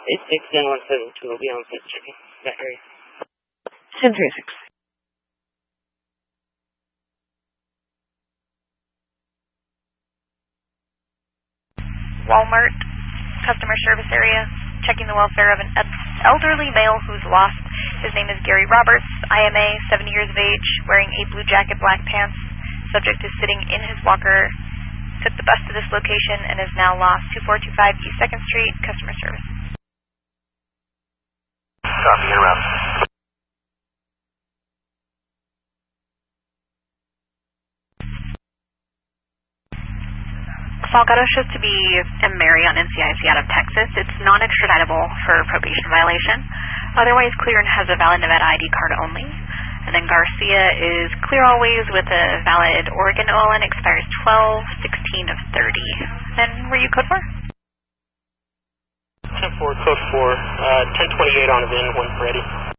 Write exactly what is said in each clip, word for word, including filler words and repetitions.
eight six nine one seven two will be on site checking that area. ten three six. Walmart customer service area, checking the welfare of an elderly male who's lost. His name is Gary Roberts, I M A, seventy years of age, wearing a blue jacket, black pants. Subject is sitting in his walker. Took the bus to this location and is now lost. two four two five East second Street, customer service. Copy, around. Salgado shows to be a Mary on N C I C out of Texas. It's non-extraditable for probation violation. Otherwise clear and has a valid Nevada I D card only. And then Garcia is clear always with a valid Oregon O L N, expires twelve sixteen of thirty. And were you code four? ten four, code four, uh, ten twenty-eight on a V I N, one Freddy.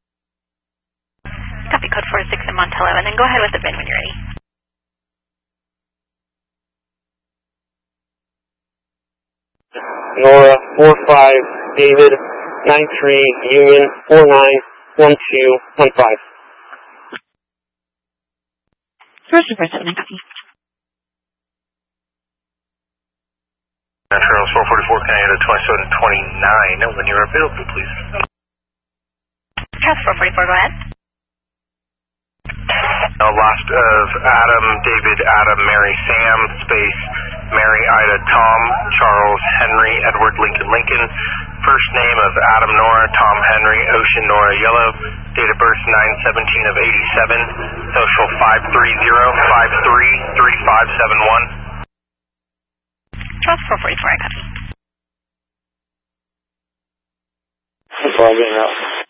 Copy, code four six in Montello. And then go ahead with the V I N when you're ready. Nora, four five, David, nine three, Union, four nine, one two, one five. First reverse seven, copy. Charles four forty-four, Canada twenty-seven twenty-nine. When you're available, please. Charles four forty-four, go ahead. Uh, lost of Adam, David, Adam, Mary, Sam, space, Mary, Ida, Tom, Charles, Henry, Edward, Lincoln, Lincoln. First name of Adam, Nora, Tom, Henry, Ocean, Nora, Yellow. Date of birth nine seventeen of eighty-seven. Social five three zero, five three, three five seven one. Charles four forty-four, I copy. No problem,